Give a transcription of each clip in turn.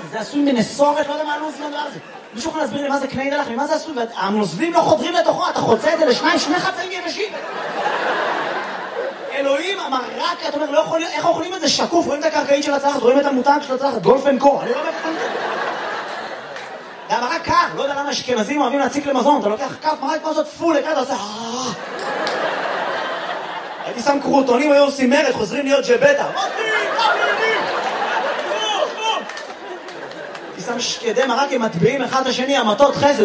זה עשוי מנסורת, לא יודע מה הלו"ז לדבר הזה. מישהו יכול להסביר לי מה זה קנה דלח, ממה זה עשוי? והנוזלים לא חודרים לתוכו, אתה חוצה את זה לשניים, שני חצאים יבשים. אלוהים, המרק, אתה אומר, לא יכול, איך אוכלים את זה שקוף? רואים את הקרקעית של הצלחת, רואים את המותג של הצלחת, גולף אנד קור, אני לא מבין את זה. זה המרק קר, לא יודע למה אשכנזים אוהבים להציק למזון, אתה לוקח כף מרק כמו זאת פול, אתה עושה... הייתי שם קרוטונים, היו עושים מרד, חוזרים להיות ג'בטה. הייתי שם שקדי מרק עם מטביעים אחד לשני, המטות חסד.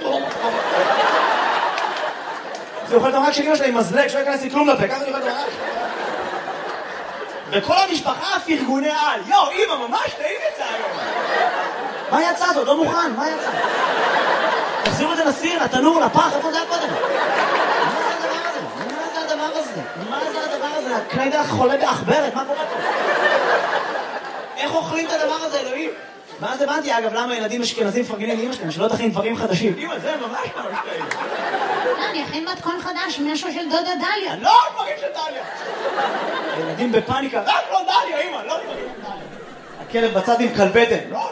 זה אוכל את המרק של אמא שלה עם מזלג, שלא ייכנס לי כלום לפה, ככה אני אוכל את המרק. וכל המשפחה פרגוני על. יו, אמא, ממש טעים יצא היום. מה יצא זאת? לא מוכן, מה יצא? תחזירו את זה לסיר, לתנור, לפח, איפה זה היה קודם? מה זה הדבר הזה? הקנה דלח חולה באחברת, מה קורה פה? איך אוכלים את הדבר הזה, אלוהים? ואז הבנתי, אגב, למה ילדים אשכנזים מפרגנים לאמא שלהם, שלא תכין דברים חדשים. אמא, זה ממש טעים. לא, אני אכין מתכון חדש, משהו של דודה דליה. לא, דברים של דליה. ילדים בפאניקה, רק לא דליה, אמא, לא דברים של דליה. הכלב בצד עם כלבטן. לא.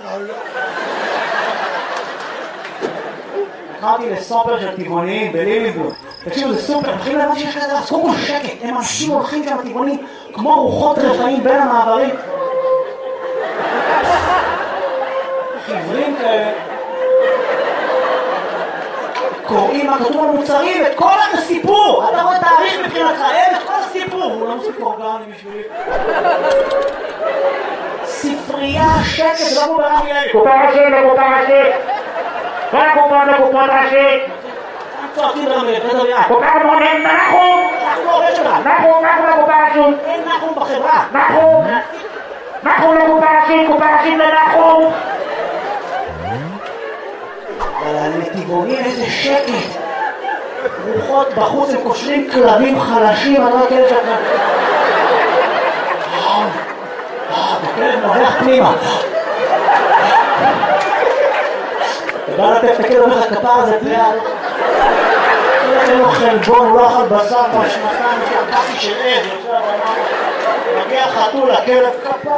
קראתי לסופר של טבעוניים בליליבורג. תקשיבו, זה סופר, מתחילים להבין שיש כזה דבר, קודם כל שקט, הם אנשים הולכים שם טבעונים כמו רוחות רפאים בין המעברים. חיוורים כאלה. קוראים מה כתוב על מוצרים, את כל הסיפור. אתה רואה תאריך מבחינתך, את כל הסיפור. הוא לא מוסיף אורגני בשבילי. ספרייה, שקט, לא ברמי אלי. קופה ראשית. לקופה ראשית. צועקים ברמי, בטח ביד. קופה מונים, נחום עובד שלה. נחום לקופה ראשית. אין נחום בחברה. נחום לקופה ראשית לנחום. אבל הנתיבונים איזה שקט. רוחות בחוץ, הם קושרים כלבים חלשים, אני לא יודע שאתה... הכלב נובח פנימה. אתה בא לתת את הכלב, אומר לך כפר הזה פליאה. אין לו חלבון, הוא לא אכל בשר בשנתיים שהקפי של עז. מגיע חתול, הכלב כפר.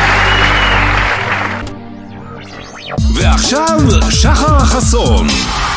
ועכשיו שחר חסון.